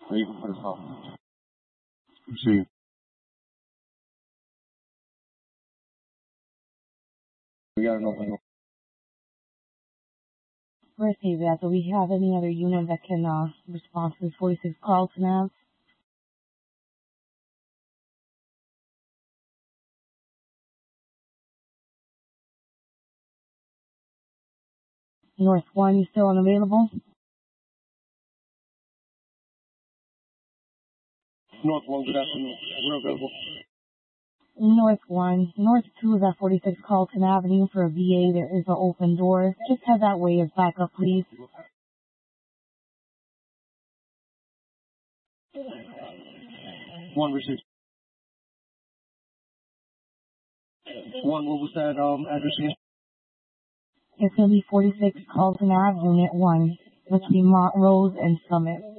Or you can put us off. See. We got an open door. Receive that. Do we have any other unit that can respond to this 46 call to NAV? North 1, you still unavailable? North 1, good afternoon. We're available. North 1. North 2 is at 46 Carlton Avenue for a VA. There is an open door. Just head that way as backup, please. One received. One, what was that address again? It's going to be 46 Carlton Ave, Unit 1, between Montrose and Summit.